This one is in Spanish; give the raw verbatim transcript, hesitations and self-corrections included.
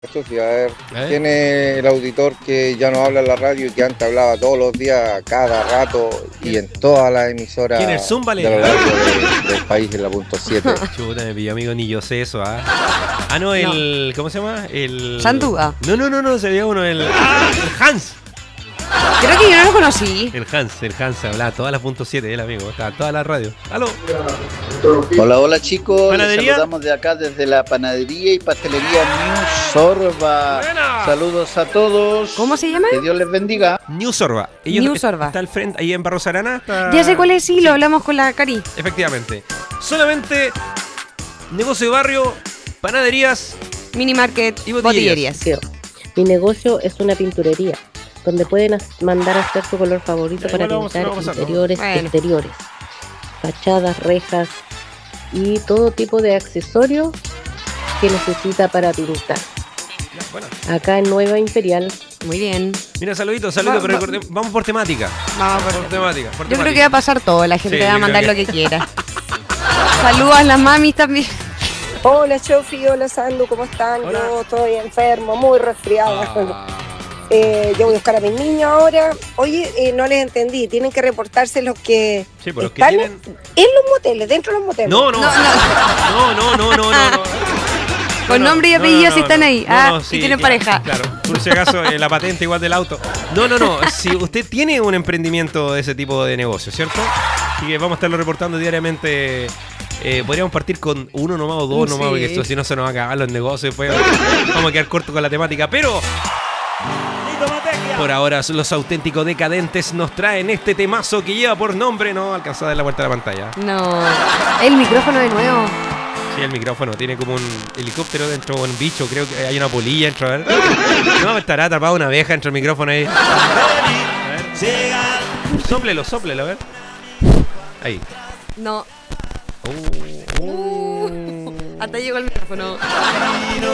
Chufi, a ver, ¿Eh? ¿quién es el auditor que ya no habla en la radio y que antes hablaba todos los días, cada rato y en todas las emisoras ¿Quién es el Zúmbale? de lo largo de- del país en la punto siete? Chuta, me pilló, amigo, ni yo sé eso, ¿ah? Ah, no, el... ¿Cómo se llama? El... Sandúa. No, no, no, no, se veía uno, el... ¡Ah! El Hans. Creo que yo no lo conocí. El Hans, el Hans, hablaba todas las punto siete, el amigo, estaba en toda la radio. ¡Aló! Hola, hola chicos, ¿Panadería? les saludamos de acá desde la panadería y pastelería New Sorba. Buena. Saludos a todos. ¿Cómo se llama? Que Dios les bendiga. New Sorba. Ellos New est- Sorba. Está al frente, ahí en Barros Arana. Está... Ya sé cuál es, sí, lo hablamos con la Cari. Efectivamente. Solamente negocio de barrio, panaderías. Mini market, Y botillerías. botillerías. Mi negocio es una pinturería, donde pueden as- mandar a hacer su color favorito Ya, para igual vamos- pintar vamos a pasarlo. interiores, Bueno. exteriores, fachadas, rejas y todo tipo de accesorios que necesita para pintar. Ya, bueno. Acá en Nueva Imperial, Muy bien. Mira, saluditos, saluditos, Va- pero va- recordemos- vamos por temática. Vamos Por por temática, por Yo creo temática. que va a pasar todo, la gente Sí, va yo a mandar creo lo que- que quiera. Saludos a las mamis también. Hola Chofi, hola Sandu, ¿cómo están? Hola. Yo estoy enfermo, muy resfriada. Ah, Eh, yo voy a buscar a mis niños ahora. Oye, eh, no les entendí, tienen que reportarse los que sí, por los que están tienen... en los moteles, dentro de los moteles. No, no, No, no, no, no, no, no, no. Con No, nombre y no, apellido no, si están no, ahí. no, Ah, no, y sí, tienen claro, pareja. Claro, por si acaso, eh, la patente igual del auto. No, no, no. Si usted tiene un emprendimiento de ese tipo de negocio, ¿cierto? Así que vamos a estarlo reportando diariamente. Eh, podríamos partir con uno nomás o dos Sí. nomás, porque esto si no se nos va a acabar los negocios. Después vamos a quedar cortos con la temática. Pero por ahora los auténticos decadentes nos traen este temazo que lleva por nombre. No alcanzó a dar la vuelta a la pantalla. No. El micrófono de nuevo. Sí, el micrófono tiene como un helicóptero dentro, un bicho, creo que hay una polilla dentro, a ver. No, estará atrapada una abeja dentro del micrófono ahí. A ver. Sóplelo, sóplelo, a ver. Ahí. No. Uh, uh. Hasta llegó el micrófono.